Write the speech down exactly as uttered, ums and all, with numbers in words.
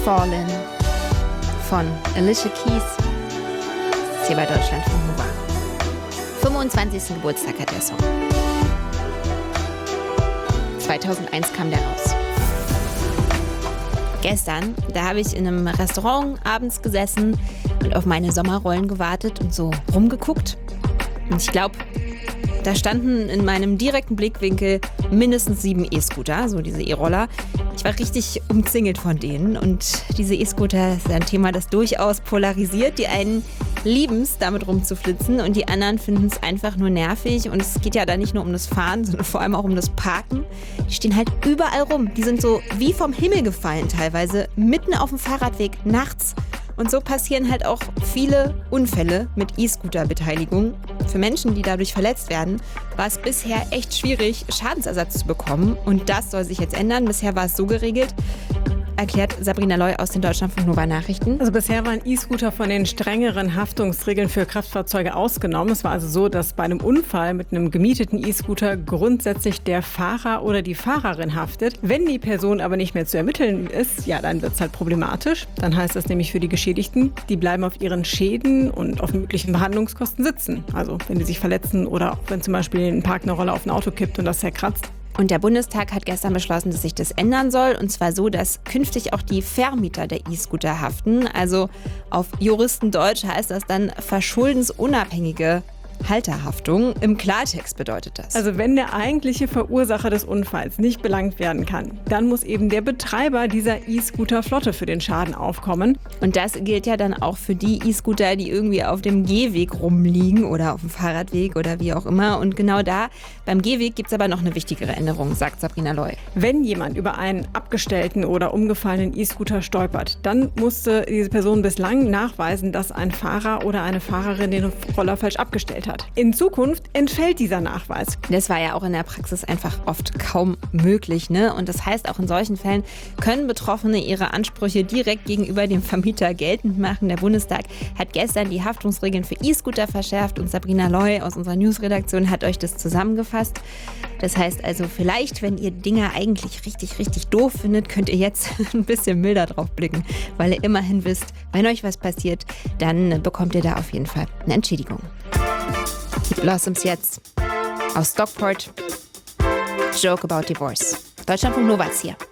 Fallen von Alicia Keys. Das ist hier bei Deutschlandfunk Nova. fünfundzwanzigsten Geburtstag hat der Song. zweitausendeins kam der raus. Gestern, da habe ich in einem Restaurant abends gesessen und auf meine Sommerrollen gewartet und so rumgeguckt. Und ich glaube, da standen in meinem direkten Blickwinkel mindestens sieben E-Scooter, so diese E-Roller. Ich war richtig umzingelt von denen. Und diese E-Scooter ist ein Thema, das durchaus polarisiert. Die einen lieben es, damit rumzuflitzen, und die anderen finden es einfach nur nervig. Und es geht ja da nicht nur um das Fahren, sondern vor allem auch um das Parken. Die stehen halt überall rum. Die sind so wie vom Himmel gefallen teilweise, mitten auf dem Fahrradweg nachts. Und so passieren halt auch viele Unfälle mit E-Scooter-Beteiligung. Für Menschen, die dadurch verletzt werden, war es bisher echt schwierig, Schadensersatz zu bekommen. Und das soll sich jetzt ändern. Bisher war es so geregelt, erklärt Sabrina Loy aus den Deutschlandfunk Nova Nachrichten. Also bisher waren E-Scooter von den strengeren Haftungsregeln für Kraftfahrzeuge ausgenommen. Es war also so, dass bei einem Unfall mit einem gemieteten E-Scooter grundsätzlich der Fahrer oder die Fahrerin haftet. Wenn die Person aber nicht mehr zu ermitteln ist, ja, dann wird es halt problematisch. Dann heißt das nämlich für die Geschädigten, die bleiben auf ihren Schäden und auf möglichen Behandlungskosten sitzen. Also wenn die sich verletzen oder auch wenn zum Beispiel ein Park eine Rolle auf ein Auto kippt und das zerkratzt. Und der Bundestag hat gestern beschlossen, dass sich das ändern soll. Und zwar so, dass künftig auch die Vermieter der E-Scooter haften. Also auf Juristendeutsch heißt das dann verschuldensunabhängige Halterhaftung. Im Klartext bedeutet das. Also wenn der eigentliche Verursacher des Unfalls nicht belangt werden kann, dann muss eben der Betreiber dieser E-Scooter-Flotte für den Schaden aufkommen. Und das gilt ja dann auch für die E-Scooter, die irgendwie auf dem Gehweg rumliegen oder auf dem Fahrradweg oder wie auch immer. Und genau da, beim Gehweg, gibt es aber noch eine wichtigere Änderung, sagt Sabrina Loy. Wenn jemand über einen abgestellten oder umgefallenen E-Scooter stolpert, dann musste diese Person bislang nachweisen, dass ein Fahrer oder eine Fahrerin den Roller falsch abgestellt hat. In Zukunft entfällt dieser Nachweis. Das war ja auch in der Praxis einfach oft kaum möglich, ne? Und das heißt, auch in solchen Fällen können Betroffene ihre Ansprüche direkt gegenüber dem Vermieter geltend machen. Der Bundestag hat gestern die Haftungsregeln für E-Scooter verschärft und Sabrina Loy aus unserer Newsredaktion hat euch das zusammengefasst. Das heißt also, vielleicht, wenn ihr Dinge eigentlich richtig, richtig doof findet, könnt ihr jetzt ein bisschen milder drauf blicken, weil ihr immerhin wisst, wenn euch was passiert, dann bekommt ihr da auf jeden Fall eine Entschädigung. Die Blossoms jetzt aus Stockport. Joke about Divorce. Deutschlandfunk Nova hier.